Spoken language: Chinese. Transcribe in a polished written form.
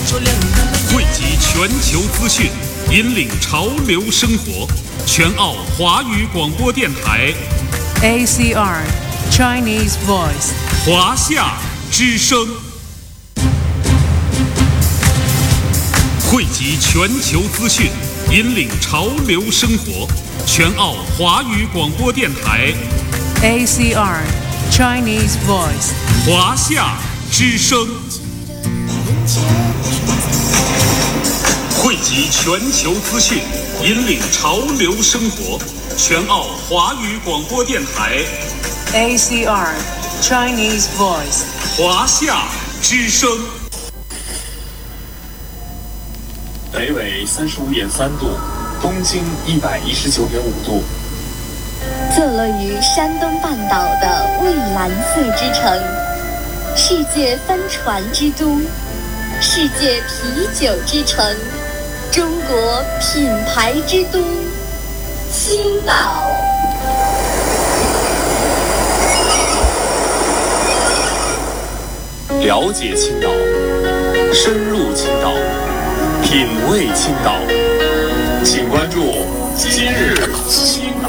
汇集全球资讯，引领潮流生活。全澳华语广播电台 ACR Chinese Voice 华夏之声，汇集全球资讯，引领潮流生活。全澳华语广播电台 ACR Chinese Voice 华夏之声，汇集全球资讯，引领潮流生活。全澳华语广播电台 ACR Chinese Voice 华夏之声。 北纬35.3度，东经119.5度。 坐落于山东半岛的蔚蓝色之城，世界帆船之都，世界啤酒之城，中国品牌之都，青岛。 了解青岛，深入青岛，品味青岛，请关注今日青